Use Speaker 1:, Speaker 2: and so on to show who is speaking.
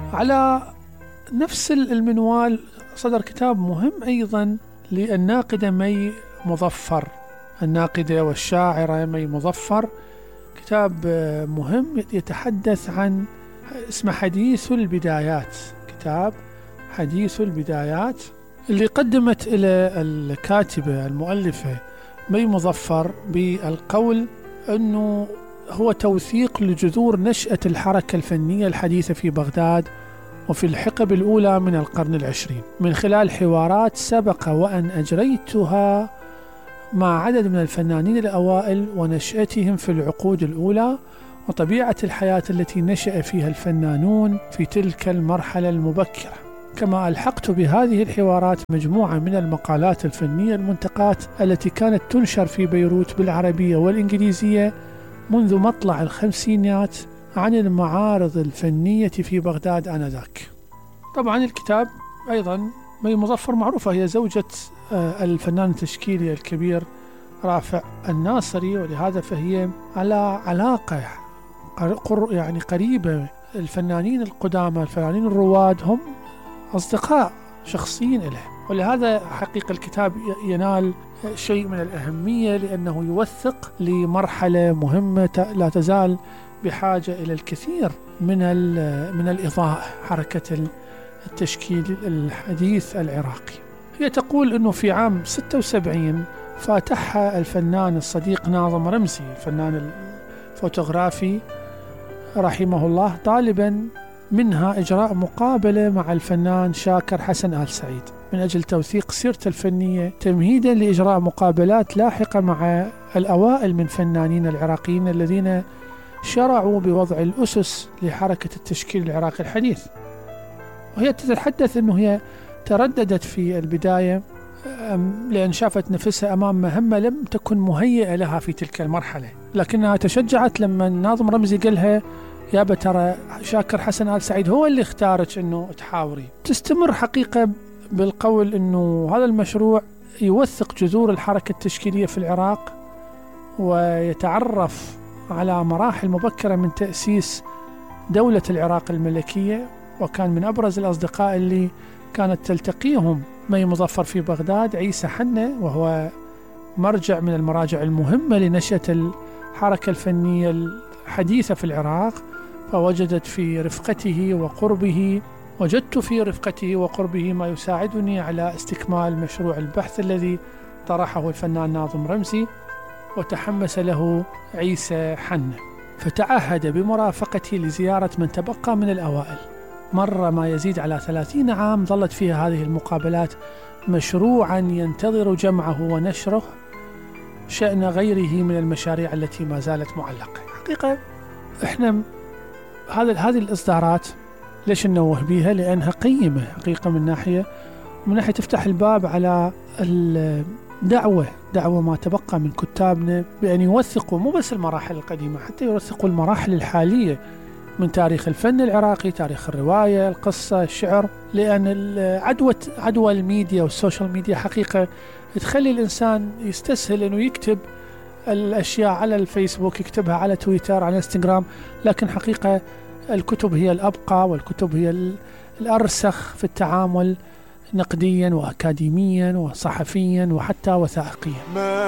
Speaker 1: على نفس المنوال صدر كتاب مهم أيضا للناقدة مي مظفر، الناقدة والشاعرة مي مظفر، كتاب مهم يتحدث عن اسمه حديث البدايات، كتاب حديث البدايات، اللي قدمت إلى الكاتبة المؤلفة مي مظفر بالقول أنه هو توثيق لجذور نشأة الحركة الفنية الحديثة في بغداد وفي الحقب الأولى من القرن العشرين، من خلال حوارات سبق وأن أجريتها مع عدد من الفنانين الأوائل ونشأتهم في العقود الأولى وطبيعة الحياة التي نشأ فيها الفنانون في تلك المرحلة المبكرة. كما ألحقت بهذه الحوارات مجموعة من المقالات الفنية المنتقات التي كانت تنشر في بيروت بالعربية والإنجليزية منذ مطلع الخمسينات عن المعارض الفنية في بغداد آنذاك. طبعا الكتاب أيضا مي مظفر معروفة، هي زوجة الفنان التشكيلي الكبير رافع الناصري، ولهذا فهي على علاقة يعني قريبة. الفنانين القدامى، الفنانين الرواد هم أصدقاء شخصيين له، ولهذا حقيقة الكتاب ينال شيء من الأهمية لأنه يوثق لمرحلة مهمة لا تزال بحاجة إلى الكثير من الإضاءة، حركة التشكيل الحديث العراقي. هي تقول أنه في عام 76 فاتحها الفنان الصديق ناظم رمزي، الفنان الفوتوغرافي رحمه الله، طالبا منها إجراء مقابلة مع الفنان شاكر حسن آل سعيد من أجل توثيق سيرته الفنية، تمهيدا لإجراء مقابلات لاحقة مع الأوائل من فنانين العراقيين الذين شرعوا بوضع الأسس لحركة التشكيل العراقي الحديث. وهي تتحدث أنه هي ترددت في البداية لأن شافت نفسها أمام مهمة لم تكن مهيئة لها في تلك المرحلة، لكنها تشجعت لما ناظم رمزي قالها يا ترى شاكر حسن آل سعيد هو اللي اختارك أنه تحاوري. تستمر حقيقة بالقول أنه هذا المشروع يوثق جذور الحركة التشكيلية في العراق ويتعرف على مراحل مبكرة من تأسيس دولة العراق الملكية. وكان من أبرز الأصدقاء اللي كانت تلتقيهم مي مظفر في بغداد عيسى حنة، وهو مرجع من المراجع المهمة لنشأة الحركة الفنية الحديثة في العراق. فوجدت في رفقته وقربه ما يساعدني على استكمال مشروع البحث الذي طرحه الفنان ناظم رمزي وتحمس له عيسى حنة، فتعهد بمرافقتي لزيارة من تبقى من الأوائل. مر ما يزيد على 30 عام ظلت فيها هذه المقابلات مشروعا ينتظر جمعه ونشره شأن غيره من المشاريع التي ما زالت معلقة. حقيقة احنا هذه الإصدارات ليش ننوه بيها؟ لأنها قيمة حقيقة من ناحية تفتح الباب على دعوة ما تبقى من كتابنا بأن يوثقوا مو بس المراحل القديمة، حتى يوثقوا المراحل الحالية من تاريخ الفن العراقي، تاريخ الرواية، القصة، الشعر. لأن عدوى الميديا والسوشيال ميديا حقيقة تخلي الإنسان يستسهل أنه يكتب الأشياء على الفيسبوك، يكتبها على تويتر، على انستغرام، لكن حقيقة الكتب هي الأبقى، والكتب هي الأرسخ في التعامل نقديا وأكاديميا وصحفيا وحتى وثائقيا.